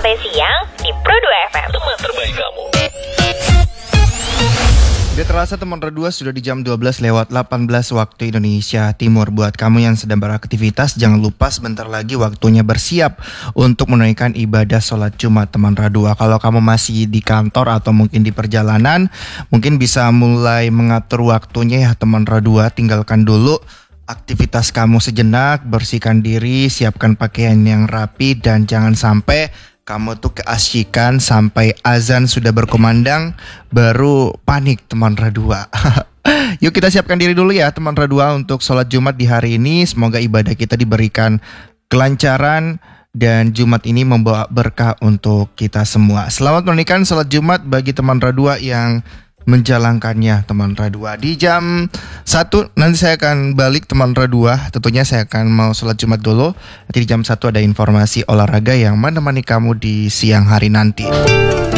sampai siang di Pro 2 FM. Teman terbaik kamu. Dia terasa teman Radua sudah di jam 12 lewat 18 waktu Indonesia Timur. Buat kamu yang sedang beraktivitas, jangan lupa sebentar lagi waktunya bersiap untuk menunaikan ibadah sholat Jumat teman Radua. Kalau kamu masih di kantor atau mungkin di perjalanan, mungkin bisa mulai mengatur waktunya ya teman Radua. Tinggalkan dulu aktivitas kamu sejenak, bersihkan diri, siapkan pakaian yang rapi, dan jangan sampai kamu tuh keasyikan sampai azan sudah berkumandang baru panik teman Radua. Yuk kita siapkan diri dulu ya teman Radua untuk sholat Jumat di hari ini. Semoga ibadah kita diberikan kelancaran dan Jumat ini membawa berkah untuk kita semua. Selamat menunaikan sholat Jumat bagi teman Radua yang menjalankannya teman Radua. Di jam 1 nanti saya akan balik teman Radua. Tentunya saya akan mau sholat Jumat dulu. Nanti di jam 1 ada informasi olahraga yang menemani kamu di siang hari nanti.